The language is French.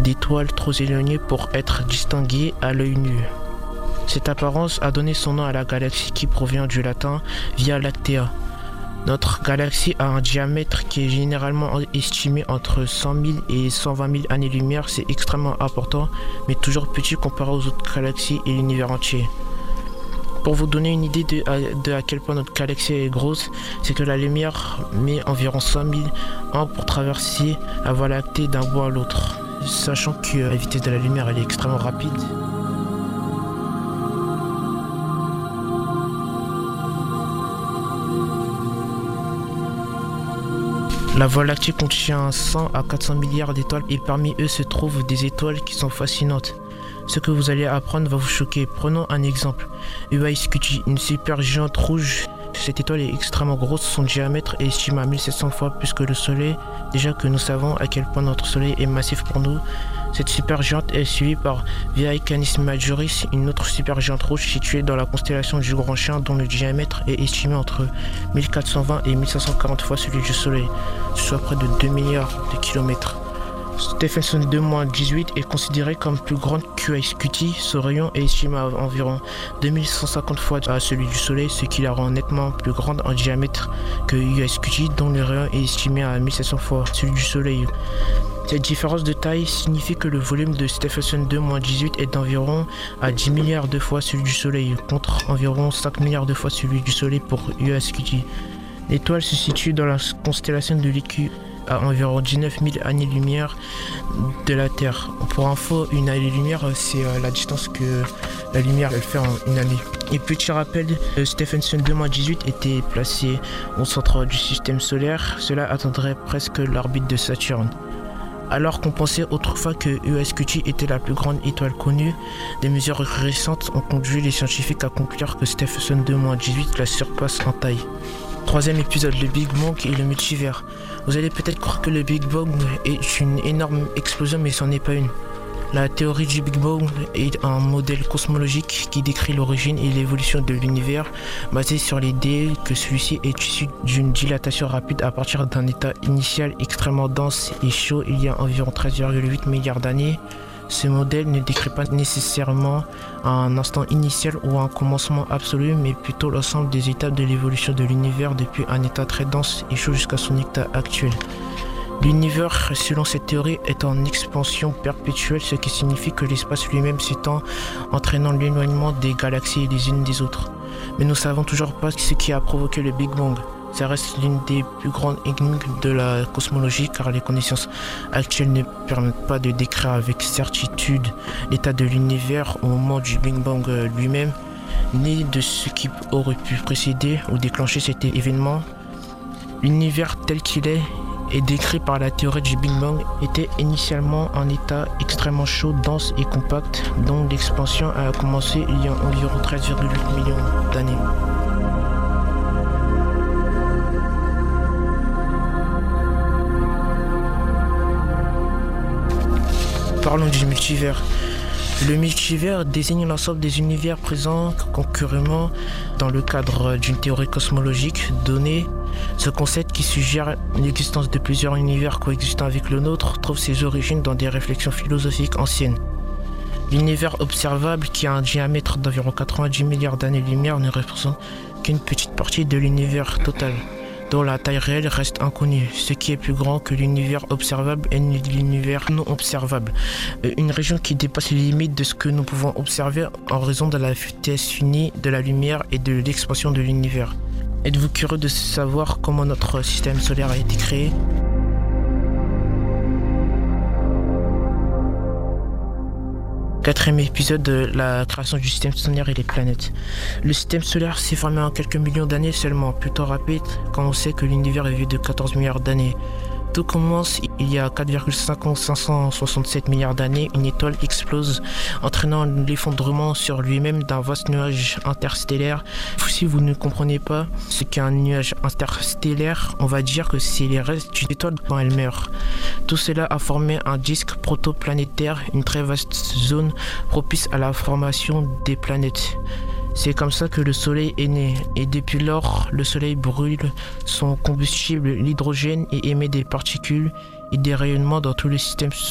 d'étoiles trop éloignées pour être distinguées à l'œil nu. Cette apparence a donné son nom à la galaxie qui provient du latin Via Lactea. Notre galaxie a un diamètre qui est généralement estimé entre 100 000 et 120 000 années-lumière. C'est extrêmement important, mais toujours petit comparé aux autres galaxies et l'univers entier. Pour vous donner une idée de à quel point notre galaxie est grosse, c'est que la lumière met environ 100 000 ans pour traverser la Voie lactée d'un bout à l'autre. Sachant que la vitesse de la lumière elle est extrêmement rapide. La Voie lactée contient 100 à 400 milliards d'étoiles et parmi eux se trouvent des étoiles qui sont fascinantes. Ce que vous allez apprendre va vous choquer. Prenons un exemple. Uae-Scuti, une supergéante rouge. Cette étoile est extrêmement grosse, son diamètre est estimé à 1700 fois plus que le Soleil. Déjà que nous savons à quel point notre Soleil est massif pour nous. Cette supergéante est suivie par Via Canis Majoris, une autre supergéante rouge située dans la constellation du Grand Chien dont le diamètre est estimé entre 1420 et 1540 fois celui du Soleil, soit près de 2 milliards de kilomètres. Stephenson 2-18 est considéré comme plus grande que Uae-Scuti. Ce rayon est estimé à environ 2150 fois à celui du Soleil, ce qui la rend nettement plus grande en diamètre que Uae-Scuti, dont le rayon est estimé à 1700 fois celui du Soleil. Cette différence de taille signifie que le volume de Stephenson 2-18 est d'environ à 10 milliards de fois celui du Soleil, contre environ 5 milliards de fois celui du Soleil pour Uae-Scuti. L'étoile se situe dans la constellation de l'Iku, à environ 19 000 années-lumière de la Terre. Pour info, une année-lumière, c'est la distance que la lumière elle fait en une année. Et petit rappel, Stephenson 2-18 était placé au centre du système solaire. Cela atteindrait presque l'orbite de Saturne. Alors qu'on pensait autrefois que Uae-Scuti était la plus grande étoile connue, des mesures récentes ont conduit les scientifiques à conclure que Stephenson 2-18 la surpasse en taille. Troisième épisode, le Big Bang et le multivers. Vous allez peut-être croire que le Big Bang est une énorme explosion, mais ce n'en est pas une. La théorie du Big Bang est un modèle cosmologique qui décrit l'origine et l'évolution de l'univers, basé sur l'idée que celui-ci est issu d'une dilatation rapide à partir d'un état initial extrêmement dense et chaud il y a environ 13,8 milliards d'années. Ce modèle ne décrit pas nécessairement un instant initial ou un commencement absolu, mais plutôt l'ensemble des étapes de l'évolution de l'univers depuis un état très dense et chaud jusqu'à son état actuel. L'univers, selon cette théorie, est en expansion perpétuelle, ce qui signifie que l'espace lui-même s'étend, entraînant l'éloignement des galaxies les unes des autres. Mais nous ne savons toujours pas ce qui a provoqué le Big Bang. Ça reste l'une des plus grandes énigmes de la cosmologie car les connaissances actuelles ne permettent pas de décrire avec certitude l'état de l'univers au moment du Big Bang lui-même, ni de ce qui aurait pu précéder ou déclencher cet événement. L'univers tel qu'il est décrit par la théorie du Big Bang était initialement un état extrêmement chaud, dense et compact dont l'expansion a commencé il y a environ 13,8 millions d'années. Parlons du multivers. Le multivers désigne l'ensemble des univers présents concurremment dans le cadre d'une théorie cosmologique donnée. Ce concept qui suggère l'existence de plusieurs univers coexistant avec le nôtre trouve ses origines dans des réflexions philosophiques anciennes. L'univers observable, qui a un diamètre d'environ 90 milliards d'années-lumière, ne représente qu'une petite partie de l'univers total, dont la taille réelle reste inconnue. Ce qui est plus grand que l'univers observable est l'univers non observable, une région qui dépasse les limites de ce que nous pouvons observer en raison de la vitesse finie de la lumière et de l'expansion de l'univers. Êtes-vous curieux de savoir comment notre système solaire a été créé ? Quatrième épisode de la création du système solaire et les planètes. Le système solaire s'est formé en quelques millions d'années seulement, plutôt rapide quand on sait que l'univers est vieux de 14 milliards d'années. Tout commence il y a 4,567 milliards d'années, une étoile explose, entraînant l'effondrement sur lui-même d'un vaste nuage interstellaire. Si vous ne comprenez pas ce qu'est un nuage interstellaire, on va dire que c'est les restes d'une étoile quand elle meurt. Tout cela a formé un disque protoplanétaire, une très vaste zone propice à la formation des planètes. C'est comme ça que le Soleil est né, et depuis lors, le Soleil brûle son combustible, l'hydrogène, et émet des particules et des rayonnements dans tout le système